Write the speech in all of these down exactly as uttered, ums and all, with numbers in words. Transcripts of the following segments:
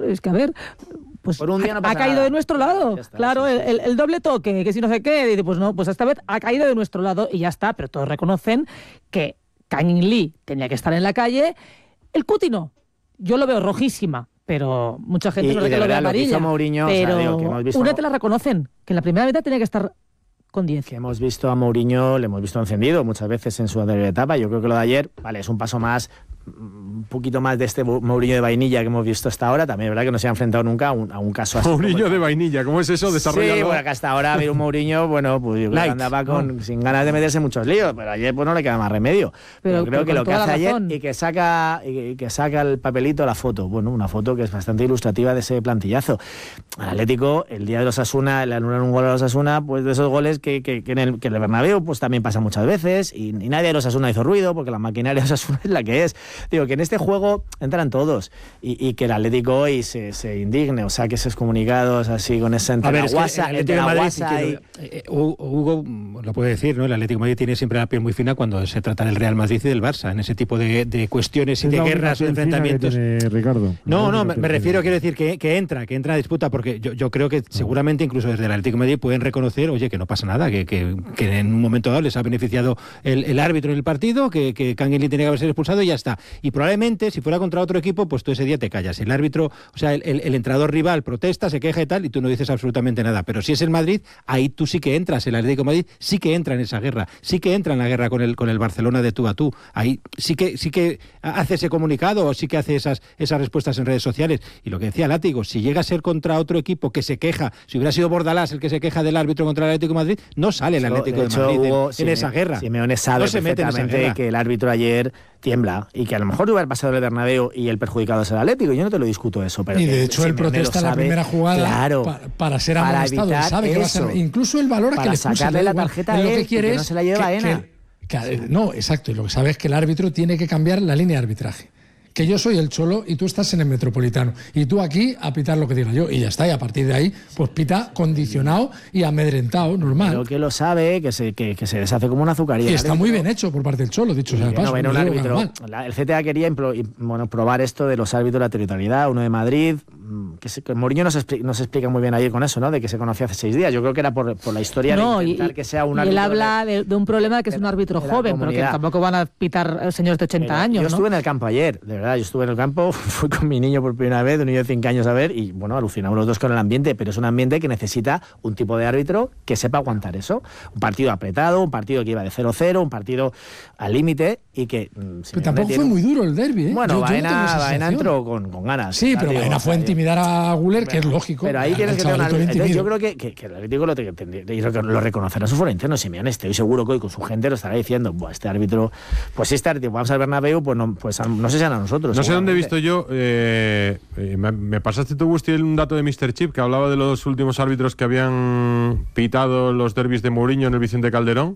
es que a ver, pues Por un día no ha, pasa ha caído nada. de nuestro lado, Ya está, claro, sí, sí. El, el doble toque, que si no sé qué, dice, pues no, pues esta vez ha caído de nuestro lado y ya está, pero todos reconocen que Kang In Lee tenía que estar en la calle, el Cuti no, yo lo veo rojísima, pero mucha gente Y- no y ve de que lo ve verdad, lo que hizo amarilla, Mourinho, o sea, pero digo, que hemos visto- una te la reconocen, que en la primera mitad tenía que estar con diez. Que hemos visto a Mourinho, le hemos visto encendido muchas veces en su anterior etapa. Yo creo que lo de ayer, vale, es un paso más, un poquito más de este Mourinho de vainilla que hemos visto hasta ahora. También es verdad que no se ha enfrentado nunca a un, a un caso así. Mourinho como- de vainilla, ¿cómo es eso? Desarrollado. Sí, bueno, que hasta ahora había un Mourinho, bueno, pues yo creo que Light, andaba con, ¿no? sin ganas de meterse en muchos líos, pero ayer pues no le queda más remedio. Pero- Pero, creo pero que con lo que toda hace la ayer razón. y que saca y que, y que saca el papelito, la foto, bueno, una foto que es bastante ilustrativa de ese plantillazo. Al Atlético, el día de los Osasuna, le anulan un gol a los Osasuna, pues de esos goles que, que, que en el, que en el Bernabéu pues también pasa muchas veces y, y nadie de los Osasuna hizo ruido porque la maquinaria de Osasuna es la que es. Digo, que en este juego entran todos y, y que el Atlético hoy se, se indigne, o sea, que esos comunicados así con esa entre A ver, la es que guasa, el entre Atlético la de Madrid, guasa sí y... que- eh, Hugo, Hugo mm, lo puede decir, ¿no? El Atlético de Madrid tiene siempre la piel muy fina cuando se trata del Real Madrid y del Barça, en ese tipo de, de cuestiones y Es de la única guerras o de piel fina que enfrentamientos. tiene Ricardo. No, La no, única me, piel me fina. refiero, quiero decir, que, que entra, que entra a disputa, porque yo, yo creo que seguramente incluso desde el Atlético de Madrid pueden reconocer, oye, que no pasa nada, que, que, que en un momento dado les ha beneficiado el, el árbitro en el partido, que, que Kang In Lee tenía que haber sido expulsado y ya está. Y probablemente, si fuera contra otro equipo, pues tú ese día te callas. El árbitro, o sea, el, el, el entrenador rival protesta, se queja y tal, y tú no dices absolutamente nada. Pero si es el Madrid, ahí tú sí que entras, el Atlético de Madrid sí que entra en esa guerra, sí que entra en la guerra con el, con el Barcelona de tú a tú. Ahí sí que, sí que hace ese comunicado o sí que hace esas, esas respuestas en redes sociales. Y lo que decía Látigo, si llega a ser contra otro equipo que se queja, si hubiera sido Bordalás el que se queja del árbitro contra el Atlético de Madrid, no sale el Atlético de, hecho, Madrid en- Hugo, en, Sime- esa guerra. Simeone sabe No se mete en esa perfectamente guerra. que el árbitro ayer tiembla y que a lo mejor hubiera pasado el Bernabéu y el perjudicado es el Atlético. Yo no te lo discuto eso, pero Y que de hecho él Simeone lo protesta en la sabe, primera jugada claro, pa- para ser para amonestado. Él evitar sabe que va a ser. eso. Incluso él valora Para que le expulsen, sacarle le da la igual. tarjeta Él a lo que él, quiere y que es no se la lleve que- Baena. que- que- no, exacto. Y lo que sabe es que el árbitro tiene que cambiar la línea de arbitraje. Que yo soy el Cholo y tú estás en el Metropolitano. Y tú aquí a pitar lo que diga yo. Y ya está. Y a partir de ahí, pues pita condicionado y amedrentado, normal. Pero que lo sabe, que se, que, que se deshace como una azucarilla. Y está muy bien hecho por parte del Cholo, dicho sea de Que no paso. ven un no digo que árbitro. haga mal. La- el C T A quería implo- y, bueno, probar esto de los árbitros de la territorialidad, uno de Madrid, mm, que, se, que Mourinho nos, expli- nos explica muy bien ayer con eso, ¿no? De que se conocía hace seis días. Yo creo que era por, por la historia No, de y, intentar que sea un y él árbitro. habla de, de un problema que es de un la- árbitro de la joven, pero que comunidad. tampoco van a pitar eh, señores de ochenta Pero años, Yo ¿no? estuve en el campo ayer, de verdad, yo estuve en el campo, fui con mi niño por primera vez, un niño de cinco años a ver, y bueno, alucinamos los dos con el ambiente, pero es un ambiente que necesita un tipo de árbitro que sepa aguantar eso. Un partido apretado, un partido que iba de cero cero, un partido al límite y que... mm, Pero tampoco fue muy duro el derbi, ¿eh? Bueno, Yo- yo no tengo Baena, esa Baena sensación. entró con, con ganas. Sí, ya pero digo, Baena o fue a sea, intimidar a Guller, que es lógico. Pero ahí El tienes que tener una... chavalito le Entonces, yo intimidó. creo que, que, que el Atlético lo, te- tendría- y lo, lo reconocerá su foro interno, Simeone. Estoy seguro que hoy con su gente lo estará diciendo, "Buah, este árbitro, pues este árbitro, vamos al Bernabéu, pues no, pues a- no sé si a nosotros. No sé dónde he seguramente". visto yo. Eh, eh, me, me pasaste tú, Gusti, un dato de míster Chip que hablaba de los últimos árbitros que habían pitado los derbis de Mourinho en el Vicente Calderón.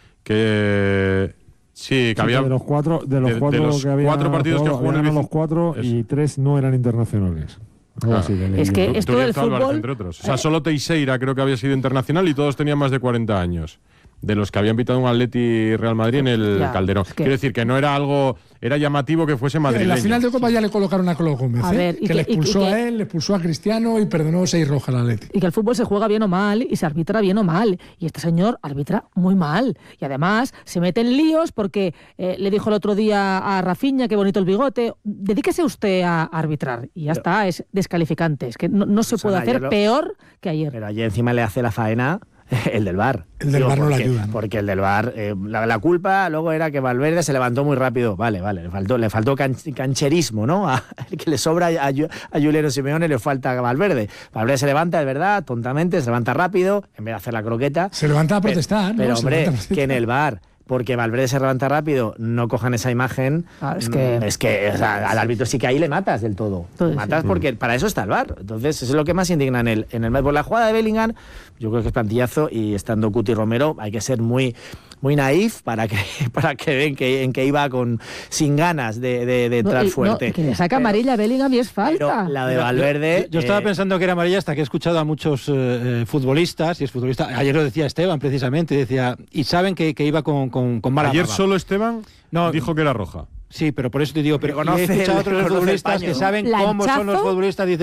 Que. Sí, que Sí, había. de los cuatro, de los de- de cuatro, los que habían cuatro partidos que jugado, jugó en el habían ganado los Vicente- cuatro Eso. y tres no eran internacionales. Algo Ah. así que leí Es yo. que Tu- esto Turiel del Álvarez, fútbol- entre otros. O sea, solo Teixeira creo que había sido internacional y todos tenían más de cuarenta años. De los que habían pitado un Atleti Real Madrid en el Ya, Calderón. es que- Quiero decir que no era algo. Era llamativo que fuese En madrileño. la final de Copa ya le colocaron a Colo Gómez, A ¿eh? ver, y que, le que- y- expulsó y que- a él, le expulsó a Cristiano y perdonó seis rojas al Atleti. Y que el fútbol se juega bien o mal y se arbitra bien o mal. Y este señor arbitra muy mal. Y además se mete en líos porque eh, le dijo el otro día a Rafinha, qué bonito el bigote, dedíquese usted a arbitrar. Y ya Pero- está, es descalificante. Es que no, no se Susana, puede hacer ayer lo- peor que ayer. Pero allí encima le hace la faena el del V A R. El del V A R no le porque, ayuda, ¿no? Porque el del V A R, eh, la, la culpa luego era que Valverde se levantó muy rápido. Vale, vale, le faltó, le faltó can- cancherismo, ¿no? A, el que le sobra a, Ju- a Juliano Simeone le falta a Valverde. Valverde se levanta, es verdad, tontamente, se levanta rápido, en vez de hacer la croqueta. Se levanta a Pero- protestar, ¿no? Pero, Se hombre, levanta a protestar. que en el V A R, porque Valverde se levanta rápido, no cojan esa imagen. Ah, es que- mm, es que o sea, al árbitro sí que ahí le matas del todo. Pues sí. matas porque para eso está el V A R. Entonces, eso es lo que más indigna en el, en el por la jugada de Bellingham. Yo creo que es plantillazo y estando Cuti Romero hay que ser muy, muy naif para que, para que ven que, en que iba con, sin ganas de, de- de No, entrar y- no, fuerte. que le saca Pero- amarilla a Bellingham y es pero falta. la de Mira, Valverde... Yo, yo estaba eh, pensando que era amarilla hasta que he escuchado a muchos eh, eh, futbolistas, y es futbolista, ayer lo decía Esteban precisamente, decía, y saben que, que iba con, con, con mala Ayer baba. solo Esteban No. dijo que era roja. Sí, pero por eso te digo, pero y he Reconoce escuchado a el- otros reconoce el futbolistas paño. que saben cómo son los Lanchazo. futbolistas, dicen,